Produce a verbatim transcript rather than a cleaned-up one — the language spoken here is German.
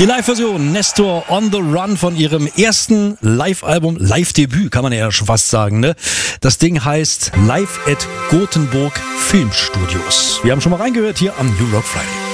Die Live-Version Nestor on the Run von ihrem ersten Live-Album, Live-Debüt, kann man ja schon fast sagen, ne? Das Ding heißt Live at Gothenburg Filmstudios. Wir haben schon mal reingehört hier am New Rock Friday.